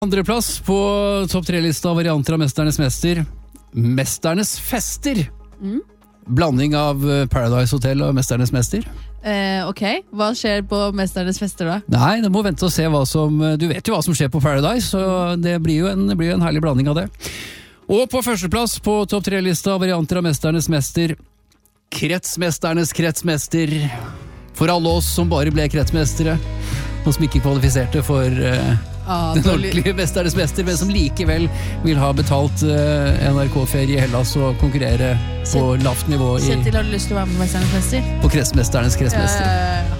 Andreplass på topp 3-lista av varianter av Mesternes Mester. Mesternes Fester. Blanding av Paradise Hotel og Mesternes Mester. Ok, hva skjer på Mesternes Fester da? Nei, det må vente og se hva som... Du vet jo hva som skjer på Paradise, så det blir jo en herlig blanding av det. Og på førsteplass på topp 3-lista av varianter av Mesternes Mester. Kretsmesternes kretsmester. For alle oss som bare ble kretsmestere, og som ikke kvalifiserte for... den ordentlige Mesternes Mester, men som likevel vil ha betalt NRK-ferie i Hellas og konkurrere på lavt nivå Kjetil, har du lyst til å være med på Mesternes Mester? På kretsmesternes kretsmester.